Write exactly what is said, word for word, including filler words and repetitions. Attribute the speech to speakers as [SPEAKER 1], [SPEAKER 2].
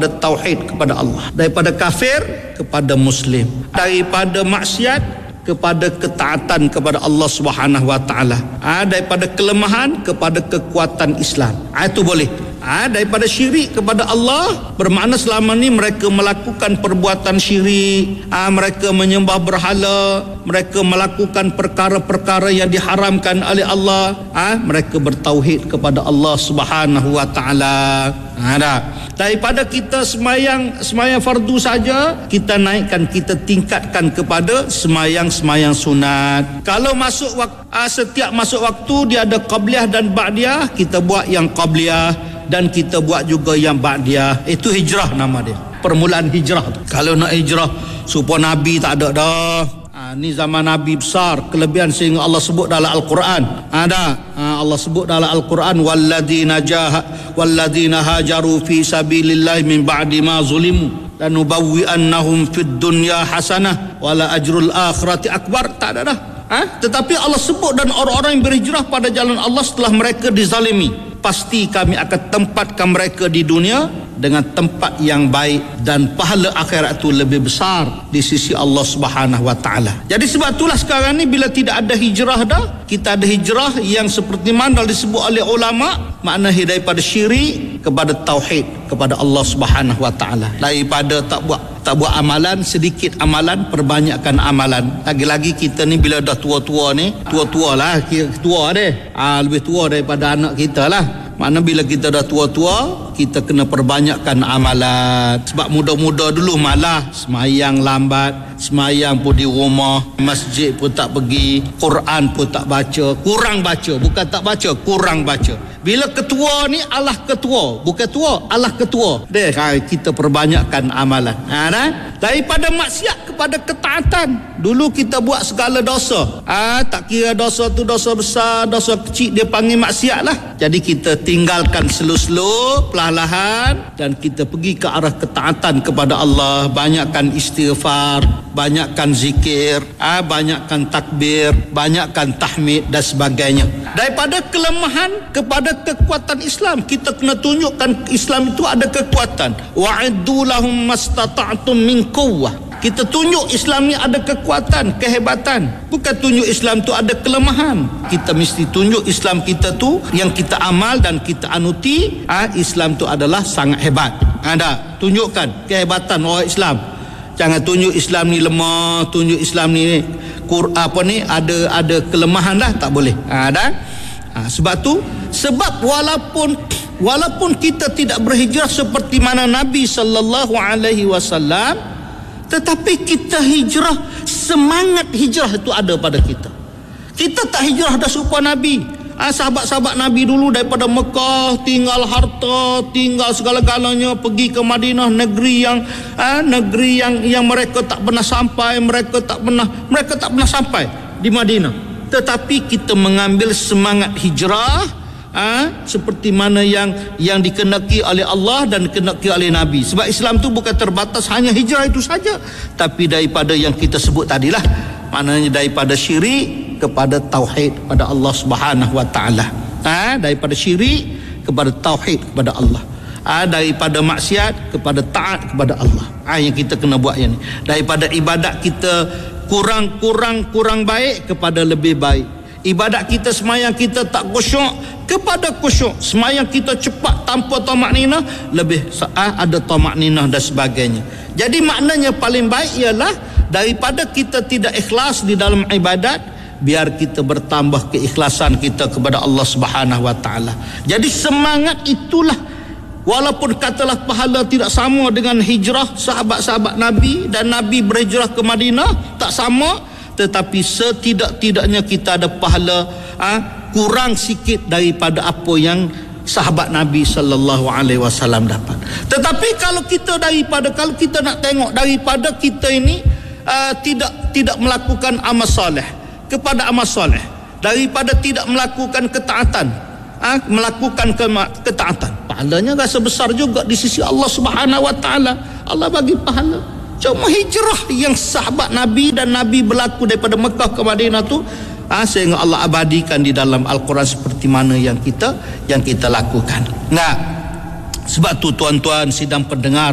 [SPEAKER 1] kepada tauhid kepada Allah, daripada kafir kepada muslim, daripada maksiat kepada ketaatan kepada Allah Subhanahu wa taala, ha, daripada kelemahan kepada kekuatan Islam. Ha, itu boleh. Ha, daripada syirik kepada Allah, bermakna selama ni mereka melakukan perbuatan syirik, ha, mereka menyembah berhala, mereka melakukan perkara-perkara yang diharamkan oleh Allah, ha, mereka bertauhid kepada Allah Subhanahu wa taala. Ha, dah. Daripada kita semayang semayang fardu saja, kita naikkan, kita tingkatkan kepada semayang-semayang sunat. Kalau masuk waktu, setiap masuk waktu dia ada qabliyah dan ba'diyah, kita buat yang qabliyah dan kita buat juga yang ba'diyah. Itu hijrah nama dia, permulaan hijrah. Kalau nak hijrah supaya Nabi tak ada dah. Ni zaman Nabi besar, kelebihan sehingga Allah sebut dalam Al-Quran. Ada ha, Allah sebut dalam Al-Quran, walladzina jaha walladzina hajaru fi sabilillah min ba'di ma zulimu lanubawwi'annahum fid dunya hasanah wala ajrul akhirati akbar. Tak ada dah. Ha? Tetapi Allah sebut dan orang-orang yang berhijrah pada jalan Allah setelah mereka dizalimi, pasti kami akan tempatkan mereka di dunia dengan tempat yang baik dan pahala akhirat itu lebih besar di sisi Allah Subhanahu wa taala. Jadi sebab itulah sekarang ni bila tidak ada hijrah dah, kita ada hijrah yang seperti mana disebut oleh ulama, makna daripada syirik kepada tauhid kepada Allah Subhanahu wa taala. Daripada tak buat tak buat amalan, sedikit amalan, perbanyakkan amalan. Lagi-lagi kita ni bila dah tua-tua ni, tua-tua lah, kira tua deh, ah, lebih tua daripada anak kita lah. Makna bila kita dah tua-tua, kita kena perbanyakkan amalan. Sebab muda-muda dulu malah semayang lambat, semayang pun di rumah, masjid pun tak pergi, Quran pun tak baca, kurang baca, bukan tak baca, kurang baca. Bila ketua ni Allah ketua, bukan tua, Allah ketua. Deh, kita perbanyakkan amalan. Ha, dah? Daripada maksiat kepada ketaatan. Dulu kita buat segala dosa. Ah, ha, tak kira dosa tu dosa besar, dosa kecil, dia panggil maksiat lah. Jadi kita tinggalkan slow-slow, perlahan, dan kita pergi ke arah ketaatan kepada Allah. Banyakkan istighfar, banyakkan zikir, ah, banyakkan takbir, banyakkan tahmid dan sebagainya. Daripada kelemahan kepada kekuatan Islam, kita kena tunjukkan Islam itu ada kekuatan. Wa'iddu lahum mastata'tum min quwwah. Kita tunjuk Islam ni ada kekuatan, kehebatan. Bukan tunjuk Islam tu ada kelemahan. Kita mesti tunjuk Islam kita tu yang kita amal dan kita anuti, ah, Islam tu adalah sangat hebat. Ada, tunjukkan kehebatan orang Islam. Jangan tunjuk Islam ni lemah, tunjuk Islam ni kur apa ni ada ada kelemahan lah, tak boleh. Ada. Ha, sebab tu, sebab walaupun walaupun kita tidak berhijrah seperti mana Nabi sallallahu alaihi wasallam, tetapi kita hijrah, semangat hijrah itu ada pada kita. Kita tak hijrah dah serupa Nabi. Ha, sahabat-sahabat Nabi dulu daripada Mekah tinggal harta, tinggal segala-galanya, pergi ke Madinah, negeri yang ha, negeri yang yang mereka tak pernah sampai, mereka tak pernah mereka tak pernah sampai di Madinah. Tetapi kita mengambil semangat hijrah, ha, seperti mana yang yang dikenaki oleh Allah dan dikenaki oleh Nabi. Sebab Islam tu bukan terbatas hanya hijrah itu saja, tapi daripada yang kita sebut tadilah, maknanya daripada syirik kepada tauhid kepada Allah Subhanahu wa taala. Ha, daripada syirik kepada tauhid kepada Allah. Ha, daripada maksiat kepada taat kepada Allah. Ha, yang kita kena buat yang ni. Daripada ibadat kita kurang-kurang kurang baik kepada lebih baik. Ibadat kita, semayang kita tak khusyuk kepada khusyuk. Semayang kita cepat tanpa tamakninah, lebih ah, ada tamakninah dan sebagainya. Jadi maknanya paling baik ialah daripada kita tidak ikhlas di dalam ibadat, biar kita bertambah keikhlasan kita kepada Allah Subhanahu wa taala. Jadi semangat itulah, walaupun katalah pahala tidak sama dengan hijrah sahabat-sahabat Nabi dan Nabi berhijrah ke Madinah, tak sama, tetapi setidak-tidaknya kita ada pahala ha, kurang sikit daripada apa yang sahabat Nabi sallallahu alaihi wasallam dapat. Tetapi kalau kita daripada kalau kita nak tengok daripada kita ini uh, tidak tidak melakukan amal soleh kepada amal soleh, daripada tidak melakukan ketaatan, ha, melakukan ketaatan, pahalanya rasa besar juga di sisi Allah Subhanahu wa taala. Allah bagi pahala. Cuma hijrah yang sahabat Nabi dan Nabi berlaku daripada Mekah ke Madinah tu, ha, sehingga Allah abadikan di dalam Al-Quran seperti mana yang kita yang kita lakukan. Nah, sebab tu tuan-tuan sidang pendengar